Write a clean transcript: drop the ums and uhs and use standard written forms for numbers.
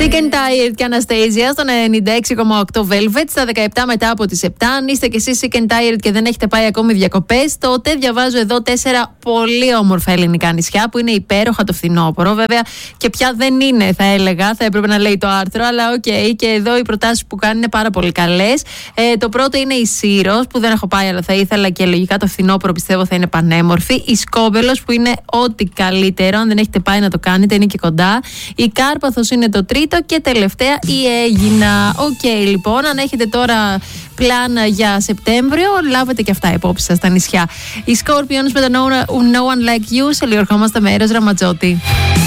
Sick and Tired και Anastasia στον 96,8 Velvet στα 17 μετά από τις 7. Αν είστε κι εσείς Sick and Tired και δεν έχετε πάει ακόμη διακοπές, τότε διαβάζω εδώ 4 πολύ όμορφα ελληνικά νησιά που είναι υπέροχα το φθινόπωρο. Βέβαια και πια δεν είναι, θα έλεγα, θα έπρεπε να λέει το άρθρο, αλλά οκ. Και εδώ οι προτάσεις που κάνουν είναι πάρα πολύ καλές. Το πρώτο είναι η Σύρος που δεν έχω πάει, αλλά θα ήθελα και λογικά το φθινόπωρο πιστεύω θα είναι πανέμορφη. Η Σκόβελος που είναι ό,τι καλύτερο, αν δεν έχετε πάει να το κάνετε, είναι και κοντά. Η Κάρπαθος είναι το τρίτο και τελευταία η Αίγινα. Οκ, λοιπόν, αν έχετε τώρα πλάνα για Σεπτέμβριο, λάβετε και αυτά υπόψη σας στα νησιά. Οι Scorpions με το No One Like You, σε λίγο ερχόμαστε με Έρος Ραματζότη.